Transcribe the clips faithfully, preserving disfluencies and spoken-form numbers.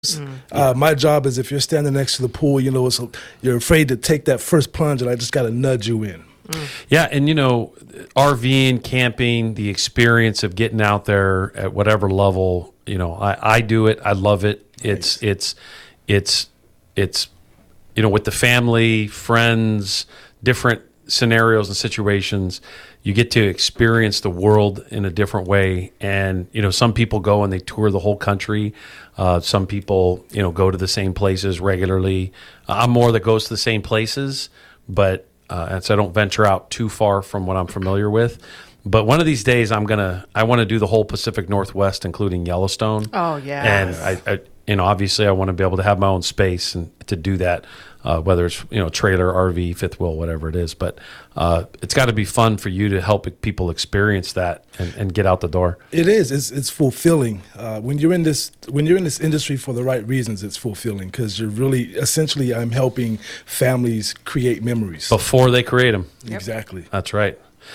Mm, yeah. uh, my job is if you're standing next to the pool, you know, it's, you're afraid to take that first plunge, and I just got to nudge you in. Mm. Yeah, and you know, RVing, camping, the experience of getting out there at whatever level, you know, I, I do it. I love it. It's nice. it's it's it's you know, with the family, friends, different scenarios and situations, you get to experience the world in a different way. And you know, some people go and they tour the whole country. Uh, some people, you know, go to the same places regularly. Uh, I'm more that goes to the same places, but uh, and so I don't venture out too far from what I'm familiar with. But one of these days, I'm gonna, I want to do the whole Pacific Northwest, including Yellowstone. Oh yeah. And I, I, you know, obviously, I want to be able to have my own space and to do that. Uh, whether it's, you know, trailer, R V, fifth wheel, whatever it is. But uh, it's got to be fun for you to help people experience that and, and get out the door. It is. It's, it's fulfilling. Uh, when you're in this when you're in this industry for the right reasons, it's fulfilling because you're really, essentially, I'm helping families create memories. Before they create them. Yep. Exactly. That's right.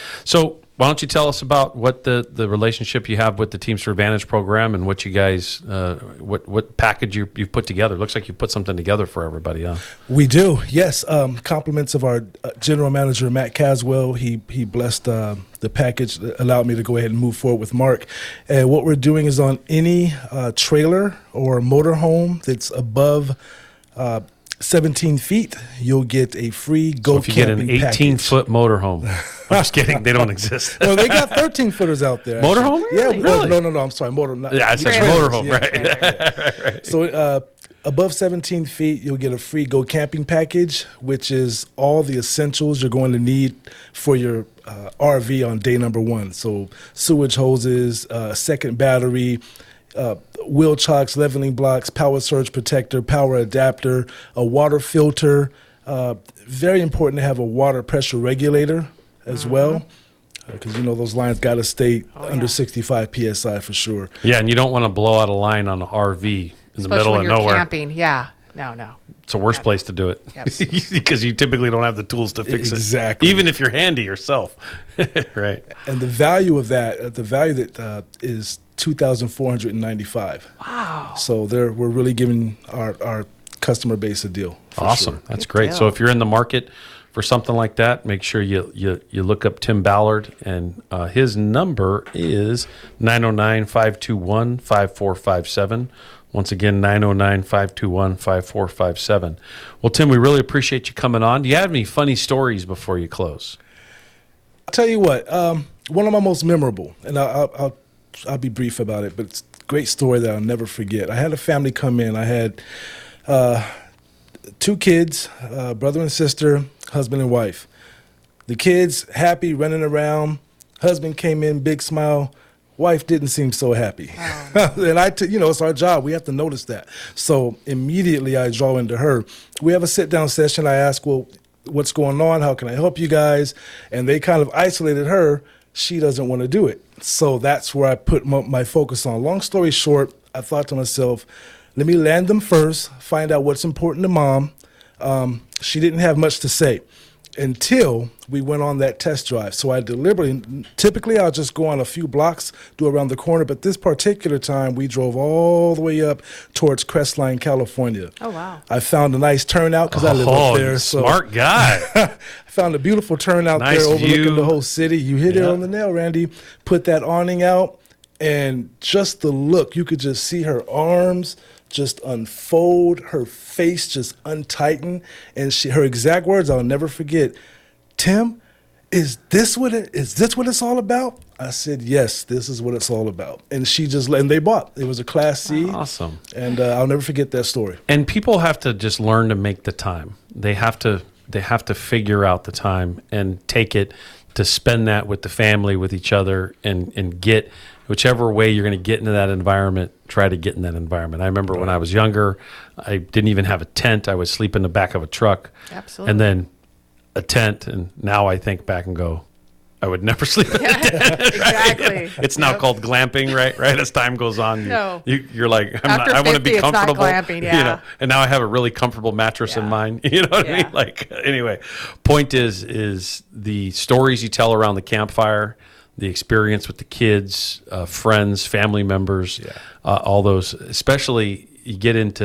So why don't you tell us about what the, the relationship you have with the Teamster Advantage program and what you guys, uh, what what package you, you've put together? It looks like you put something together for everybody, huh? We do, yes. Um, compliments of our uh, general manager, Matt Caswell. He, he blessed uh, the package that allowed me to go ahead and move forward with Mark. And what we're doing is on any uh, trailer or motorhome that's above uh, seventeen feet, you'll get a free go so if you camping get an eighteen-foot motorhome. I'm just kidding. They don't exist. Well, they got thirteen-footers out there. Motorhome? Yeah. Really? Well, no, no, no. I'm sorry. Motor. Not, yeah, I said motorhome, yeah. right. right, right, right. So uh, above seventeen feet, you'll get a free go camping package, which is all the essentials you're going to need for your uh, R V on day number one. So sewage hoses, uh, second battery, Uh, wheel chocks, leveling blocks, power surge protector, power adapter, a water filter. Uh, very important to have a water pressure regulator as mm-hmm. well, because uh, you know those lines got to stay oh, under yeah. sixty-five P S I for sure. Yeah, and you don't want to blow out a line on an R V in Especially the middle when of you're nowhere. Camping, yeah, no, no. It's the worst yeah. place to do it because you typically don't have the tools to fix exactly. it. Exactly. Even if you're handy yourself, right? And the value of that, uh, the value that uh, is two thousand four hundred ninety-five. Wow. So there, we're really giving our, our customer base a deal. Awesome. Sure. That's Good great. deal. So if you're in the market for something like that, make sure you you, you look up Tim Ballard, and uh, his number is nine oh nine, five two one, five four five seven. Once again, nine oh nine, five two one, five four five seven. Well, Tim, we really appreciate you coming on. Do you have any funny stories before you close? I'll tell you what, um, one of my most memorable, and I'll, I'll, I'll I'll be brief about it, but it's a great story that I'll never forget. I had a family come in. I had uh, two kids, uh, brother and sister, husband and wife. The kids happy, running around. Husband came in, big smile. Wife didn't seem so happy. Oh. And I, t- you know, it's our job. We have to notice that. So immediately I draw into her. We have a sit-down session. I ask, well, what's going on? How can I help you guys? And they kind of isolated her. She doesn't want to do it. So that's where I put my, my focus on. Long story short, I thought to myself, let me land them first, find out what's important to mom. Um, she didn't have much to say until we went on that test drive. So I deliberately, typically I'll just go on a few blocks, do around the corner, but this particular time we drove all the way up towards Crestline, California. Oh, wow. I found a nice turnout because oh, I live up there. Smart so. guy. I found a beautiful turnout nice there overlooking view. the whole city. You hit yeah. it on the nail, Randy. Put that awning out, and just the look, you could just see her arms just unfold, her face just untighten, and she, her exact words I'll never forget, Tim, is this what it is this what it's all about? I said, yes, this is what it's all about. And she just, and they bought. It was a Class C. Awesome. And uh, I'll never forget that story. And people have to just learn to make the time. They have to they have to figure out the time and take it to spend that with the family, with each other, and, and get whichever way you're going to get into that environment, try to get in that environment. I remember right. when I was younger, I didn't even have a tent. I would sleep in the back of a truck. Absolutely. And then a tent, and now I think back and go, I would never sleep in a tent. Exactly. Right? It's now yep. called glamping, right? Right. As time goes on, you, no. you, you're like, I'm After not, I want to be fifty, comfortable. It's not glamping, yeah. You know, and now I have a really comfortable mattress yeah. in mine. You know what yeah. I mean? Like, anyway, point is, is the stories you tell around the campfire, the experience with the kids, uh, friends, family members, yeah. uh, all those, especially you get into